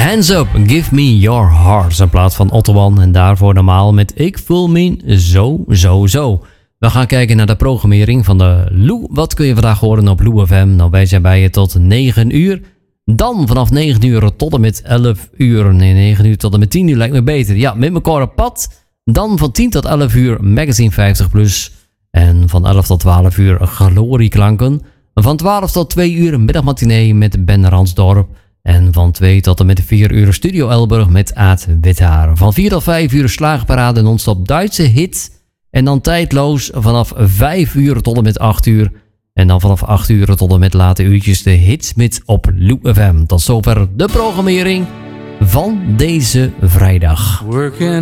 Hands Up, Give Me Your Heart. In plaats van Otto en daarvoor normaal met Ik Voel Me Zo. We gaan kijken naar de programmering van de Lou. Wat kun je vandaag horen op Lou FM? Nou, wij zijn bij je tot 9 uur. Dan vanaf 9 uur tot en met 11 uur. Nee, 9 uur tot en met 10 uur lijkt me beter. Ja, met elkaar op pad. Dan van 10 tot 11 uur Magazine 50+. En van 11 tot 12 uur Glorieklanken. Van 12 tot 2 uur middagmatinee met Ben Ransdorp. En van 2 tot en met 4 uur Studio Elburg met Aad Withaar. Van 4 tot 5 uur Slagerparade non-stop Duitse hit. En dan tijdloos vanaf 5 uur tot en met 8 uur. En dan vanaf 8 uur tot en met late uurtjes de hitsmix op Lou FM. Tot zover de programmering van deze vrijdag. Working